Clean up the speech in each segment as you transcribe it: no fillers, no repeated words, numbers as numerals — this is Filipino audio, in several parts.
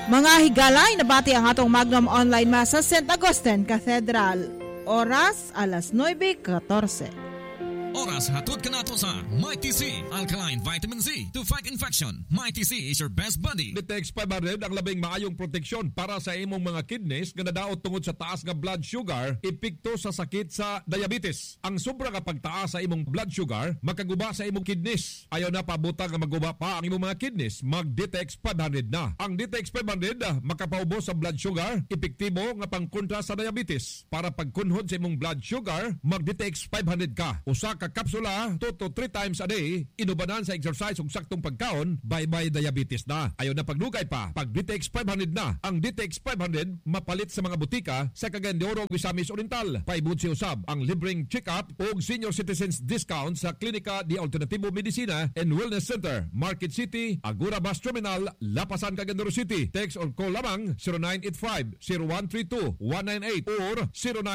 Mga higalay, nabati ang atong Magnum Online Mass sa St. Augustine Cathedral. Oras, alas 9:14. Oras hatod ka nato sa Mighty C Alkaline Vitamin C to fight infection. Mighty C is your best buddy. Ditex 500 ang labing maayong proteksyon para sa imong mga kidneys nga nadaot tungod sa taas nga blood sugar, epekto sa sakit sa diabetes. Ang sobra nga pagtaas sa imong blood sugar makaguba sa imong kidneys. Ayaw na pabuta nga maguba pa ang imong mga kidneys, mag-Ditex 500 na. Ang Ditex 500 makapaubos sa blood sugar, epektibo nga pangkontra sa diabetes. Para pagkunhod sa imong blood sugar, mag-Ditex 500 ka. Usa ka kapsula 2 to 3 times a day, inubanan sa exercise ug saktong pagkaon, bye-bye diabetes na. Ayaw na paglugay pa, pag Ditex 500 na. Ang Ditex 500 mapalit sa mga butika sa Cagayan de Oro ug Misamis Oriental. Paibud si usab ang libreng check-up ug senior citizens discount sa Klinika de Alternativo Medicina and Wellness Center, Market City, Agora Bus Terminal, Lapasan, Cagayan de Oro City. Text or call lamang 0985-0132-198 or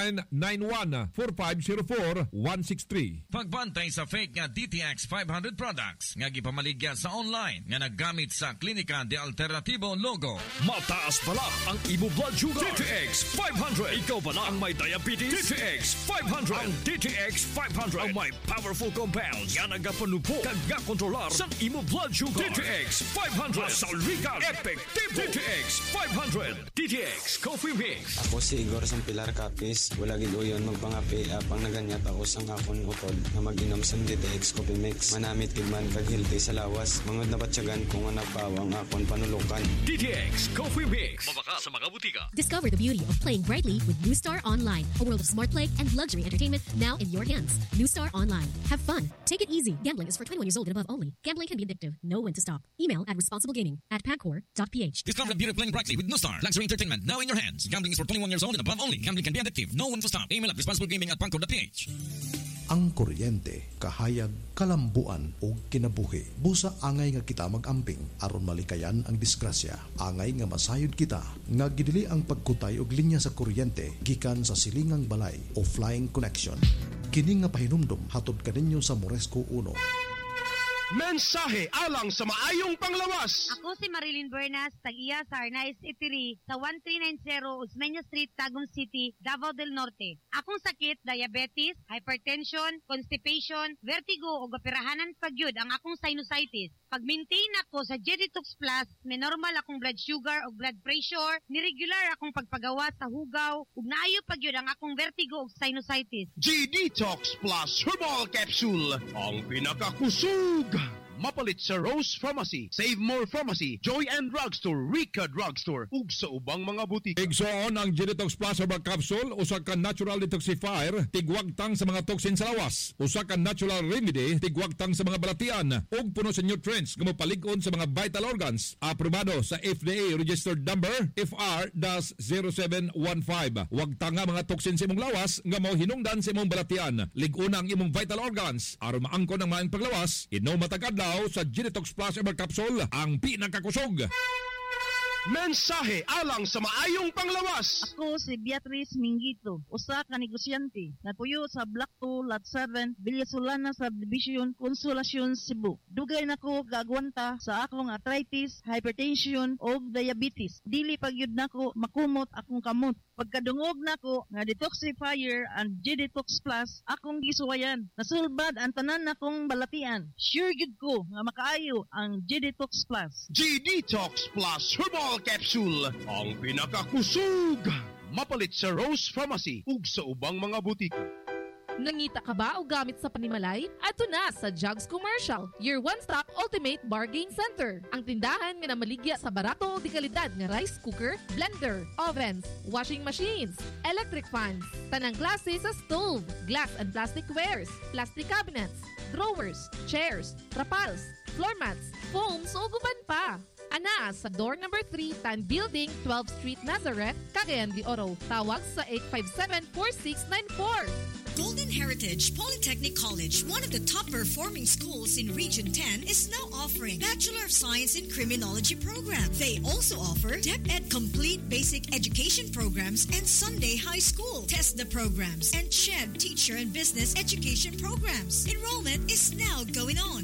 0991-4504-163. Pagbantay sa fake nga DTX 500 products nga gipamaligya sa online nga naggamit sa Klinika de Alternativo logo. Mataas pala ang imo blood sugar. DTX 500. Ikaw pala ang may diabetes. DTX 500. Ang DTX 500 ang may powerful compounds nga nagapanupo kag kontrolar sa imo blood sugar. DTX 500. Salrigan. Epektibo. DTX 500. DTX Coffee Mix. Ako si Igor Sampilar Capis. Wala gid uyon magpangapi apang naganyat ako sang akon utod na mag-inom sa DTX Coffee Mix. Manamit gid man kag healthy sa lawas. Mangod na batsyagan kung anak pawang akon panulukan. DTX Coffee Mix. Mabaka sa mga butika. Discover the beauty of playing brightly with New Star Online. A world of smart play and luxury entertainment now in your hands. New Star Online. Have fun. Take it easy. Gambling is for 21 years old and above only. Gambling can be addictive. Know when to stop. Email at responsiblegaming@pagcor.ph. Discover the beauty of playing brightly with New Star Luxury Entertainment now in your hands. Gambling is for 21 years old and above only. Gambling can be addictive. Know when to stop. Email at responsiblegaming@pagcor.ph. Ang kuryente, kahayag, kalambuan o kinabuhi. Busa angay nga kita magamping aron malikayan ang disgrasya. Angay nga masayod kita nga gidili ang pagkutay og linya sa kuryente gikan sa silingang balay o flying connection. Kini nga pahinumdom hatod kaninyo sa Moresco 1. Mensahe alang sa maayong panglawas. Ako si Marilyn Bernas, tag-iya sa Arnaiz Eatery sa 1390 Osmeña Street, Tagum City, Davao del Norte. Akong sakit, diabetes, hypertension, constipation, vertigo o operahanan pagyud ang akong sinusitis. Pag-maintain ako sa G-Detox Plus, may normal akong blood sugar o blood pressure, niregular akong pagpagawa sa hugaw, ug naayo pagyud ang akong vertigo o sinusitis. G-Detox Plus Herbal Capsule, ang pinakakusog. Mapalit sa Rose Pharmacy, Save More Pharmacy, Joy and Drugstore, Rica Drugstore, ug sa ubang mga butika. Igsoon ang G-Detox Plus Herbal Capsule, usa ka natural detoxifier, tigwagtang sa mga toxin sa lawas. Usa ka natural remedy, tigwagtang sa mga balatian, ug puno sa nutrients nga mopalig-on sa mga vital organs. Aprobado sa FDA registered number FR-0715. Wagtang nga mga toxin sa imong lawas nga mao hinungdan sa imong balatian. Lig-una ang imong vital organs aron maangkon ang maayong paglawas. Inom matag-adlaw sa G-Detox Plus Herbal Capsule, ang pinakakusog. Mensahe alang sa maayong panglawas. Ako si Beatrice Mingito, usa ka negosyante. Napuyo sa Block 2, Lot 7, Villasolana Subdivision, Consolacion, Cebu. Dugay nako kagwanta sa akong arthritis, hypertension o diabetes. Dili pagyud nako makumot akong kamot. Pagkadungog nako nga detoxifier and G-Detox Plus, akong gisuwayan. Nasulbad ang tanan nakong balatian. Sure gid ko nga makaayo ang G-Detox Plus. G-Detox Plus Herbal Capsule, ang pinakakusog. Mapalit sa Rose Pharmacy ug sa ubang mga butika. Nangita ka ba o gamit sa panimalay? Ato na sa Jugs Commercial, your one-stop ultimate bargain center. Ang tindahan nga namaligya sa barato di kalidad nga rice cooker, blender, ovens, washing machines, electric fans, tanang klase sa stove, glass and plastic wares, plastic cabinets, drawers, chairs, trapals, floor mats, foams o guban pa. Ana sa door number 3, Tan Building, 12th Street, Nazareth, Cagayan de Oro. Tawag sa 857-4694. Golden Heritage Polytechnic College, one of the top-performing schools in Region 10, is now offering Bachelor of Science in Criminology program. They also offer DepEd Complete Basic Education programs and Sunday High School. Test the programs and SHED Teacher and Business Education programs. Enrollment is now going on.